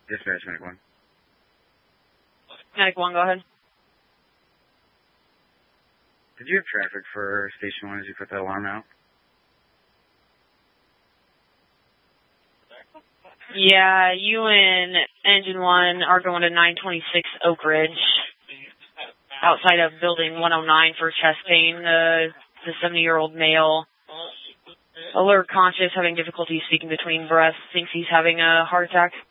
Dispatch, Medic 1. Medic 1, go ahead. Did you have traffic for Station 1 as you put that alarm out? Yeah, you and Engine 1 are going to 926 Oak Ridge, outside of Building 109 for chest pain. The 70-year-old male, alert, conscious, having difficulty speaking between breaths, thinks he's having a heart attack.